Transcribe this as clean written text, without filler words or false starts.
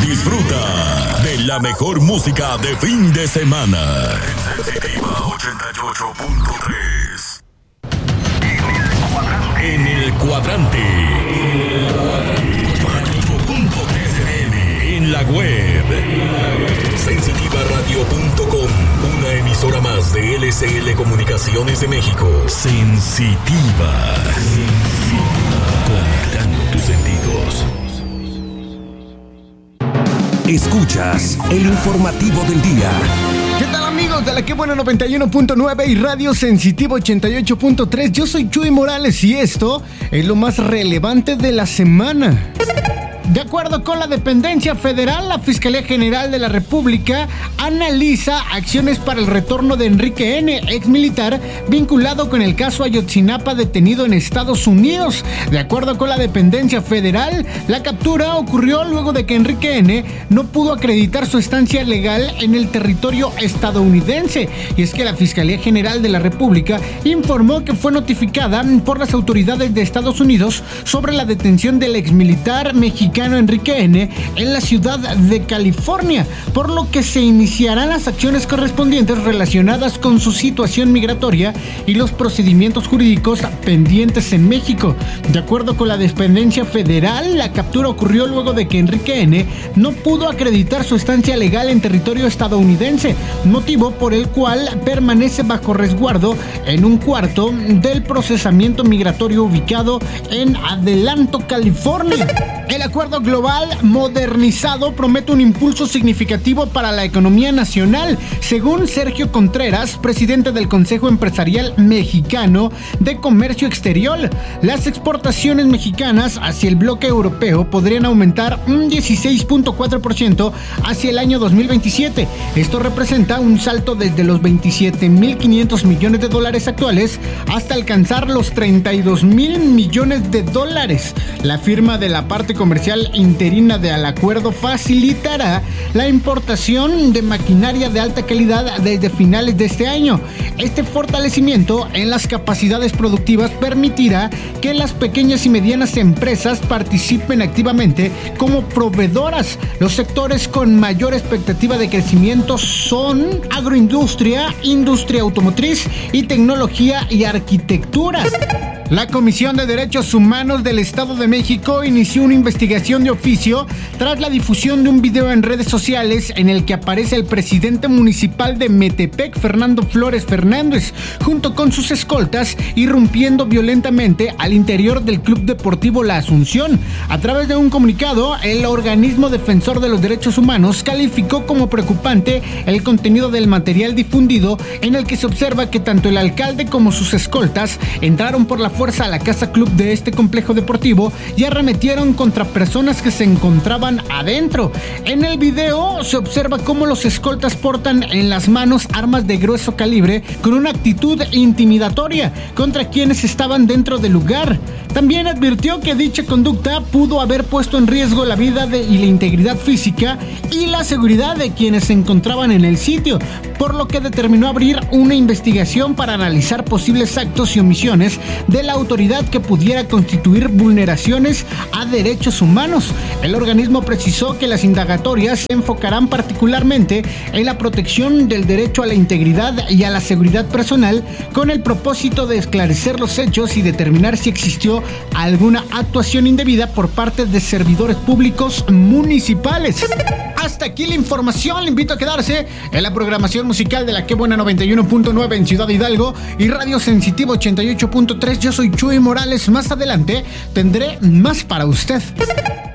Disfruta de la mejor música de fin de semana. Sensitiva 88.3. En el cuadrante. En la web. Sensitivaradio.com. Una emisora más de LCL Comunicaciones de México. Sensitiva. Conectando tus sentidos. Escuchas el informativo del día. ¿Qué tal, amigos de la Que Buena 91.9 y Radio Sensitivo 88.3? Yo soy Chuy Morales y esto es lo más relevante de la semana. De acuerdo con la dependencia federal, la Fiscalía General de la República analiza acciones para el retorno de Enrique N., exmilitar vinculado con el caso Ayotzinapa detenido en Estados Unidos. De acuerdo con la dependencia federal, la captura ocurrió luego de que Enrique N. no pudo acreditar su estancia legal en el territorio estadounidense. Y es que la Fiscalía General de la República informó que fue notificada por las autoridades de Estados Unidos sobre la detención del exmilitar mexicano Enrique N. en la ciudad de California, por lo que se iniciarán las acciones correspondientes relacionadas con su situación migratoria y los procedimientos jurídicos pendientes en México. De acuerdo con la dependencia federal, la captura ocurrió luego de que Enrique N. no pudo acreditar su estancia legal en territorio estadounidense, motivo por el cual permanece bajo resguardo en un cuarto del procesamiento migratorio ubicado en Adelanto, California. El acuerdo global modernizado promete un impulso significativo para la economía nacional, según Sergio Contreras, presidente del Consejo Empresarial Mexicano de Comercio Exterior. Las exportaciones mexicanas hacia el bloque europeo podrían aumentar un 16.4% hacia el año 2027. Esto representa un salto desde los 27.500 millones de dólares actuales hasta alcanzar los 32.000 millones de dólares. La firma de la parte comercial interina del acuerdo facilitará la importación de maquinaria de alta calidad desde finales de este año. Este fortalecimiento en las capacidades productivas permitirá que las pequeñas y medianas empresas participen activamente como proveedoras. Los sectores con mayor expectativa de crecimiento son agroindustria, industria automotriz y tecnología y arquitectura. La Comisión de Derechos Humanos del Estado de México inició una investigación de oficio tras la difusión de un video en redes sociales en el que aparece el presidente municipal de Metepec, Fernando Flores Fernández, junto con sus escoltas, irrumpiendo violentamente al interior del Club Deportivo La Asunción. A través de un comunicado, el organismo defensor de los derechos humanos calificó como preocupante el contenido del material difundido, en el que se observa que tanto el alcalde como sus escoltas entraron por la fuerza a la casa club de este complejo deportivo y arremetieron contra personas que se encontraban adentro. En el video se observa cómo los escoltas portan en las manos armas de grueso calibre con una actitud intimidatoria contra quienes estaban dentro del lugar. También advirtió que dicha conducta pudo haber puesto en riesgo la vida y la integridad física y la seguridad de quienes se encontraban en el sitio, por lo que determinó abrir una investigación para analizar posibles actos y omisiones de la autoridad que pudiera constituir vulneraciones a derechos humanos. El organismo precisó que las indagatorias se enfocarán particularmente en la protección del derecho a la integridad y a la seguridad personal, con el propósito de esclarecer los hechos y determinar si existió alguna actuación indebida por parte de servidores públicos municipales. Hasta aquí la información. Le invito a quedarse en la programación musical de la Que Buena 91.9 en Ciudad Hidalgo y Radio Sensitivo 88.3. Yo soy Chuy Morales. Más adelante tendré más para usted.